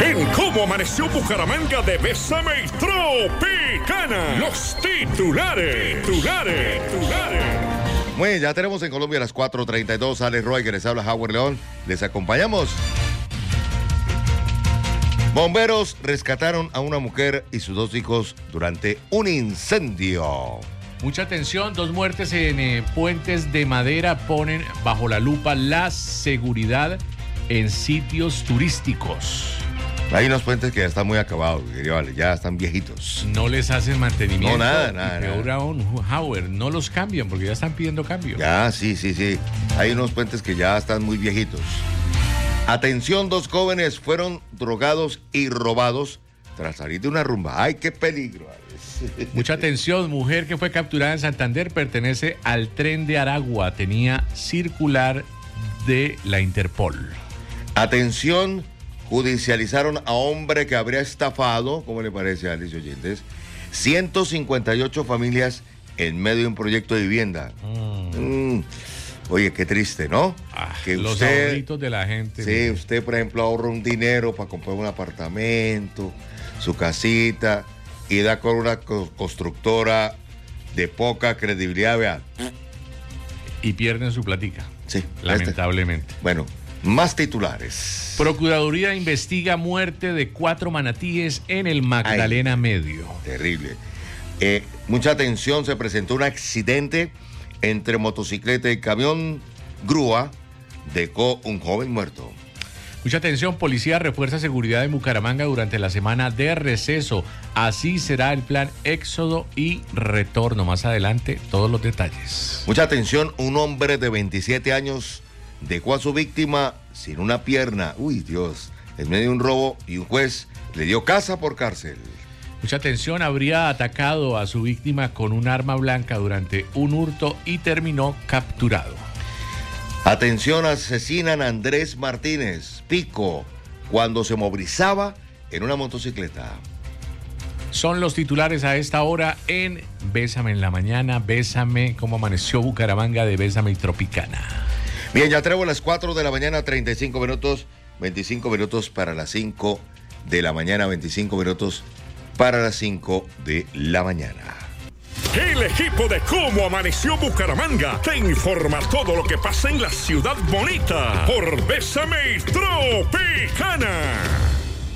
En Cómo Amaneció Bucaramanga de Bésame y Tropicana. Los titulares. Muy bien, ya tenemos en Colombia a las 4:32. Alex Roy, que les habla Howard León. Les acompañamos. Bomberos rescataron a una mujer y sus 2 hijos durante un incendio. Mucha atención, 2 muertes en puentes de madera ponen bajo la lupa la seguridad en sitios turísticos. Hay unos puentes que ya están muy acabados, vale, ya están viejitos. No les hacen mantenimiento. No, nada. Peor aún, Howard, no los cambian porque ya están pidiendo cambio. Ya, sí. Hay unos puentes que ya están muy viejitos. Atención, 2 jóvenes fueron drogados y robados tras salir de una rumba. ¡Ay, qué peligro! Mucha atención, mujer que fue capturada en Santander pertenece al Tren de Aragua. Tenía circular de la Interpol. Atención, judicializaron a hombre que habría estafado, ¿cómo le parece a Alicia Oyentes? 158 familias en medio de un proyecto de vivienda. Oye, qué triste, ¿no? Que los ahorritos de la gente. Sí, usted, por ejemplo, ahorra un dinero para comprar un apartamento, su casita, y da con una constructora de poca credibilidad, vea. Y pierden su platica. Sí. Lamentablemente. Bueno, más titulares. Procuraduría investiga muerte de 4 manatíes en el Magdalena Medio. Terrible. Mucha atención, se presentó un accidente entre motocicleta y camión grúa, dejó un joven muerto. Mucha atención, policía refuerza seguridad en Bucaramanga durante la semana de receso. Así será el plan éxodo y retorno. Más adelante, todos los detalles. Mucha atención, un hombre de 27 años dejó a su víctima sin una pierna. Uy, Dios, en medio de un robo, y un juez le dio casa por cárcel. Mucha atención, habría atacado a su víctima con un arma blanca durante un hurto y terminó capturado. Atención, asesinan a Andrés Martínez Pico cuando se movilizaba en una motocicleta. Son los titulares a esta hora en Bésame en la Mañana, Bésame, Cómo Amaneció Bucaramanga de Bésame y Tropicana. Bien, ya tenemos las 4 de la mañana, 35 minutos, 25 minutos para las 5 de la mañana, 25 minutos para las 5 de la mañana. El equipo de Cómo Amaneció Bucaramanga te informa todo lo que pasa en la ciudad bonita por Bésame y Tropicana.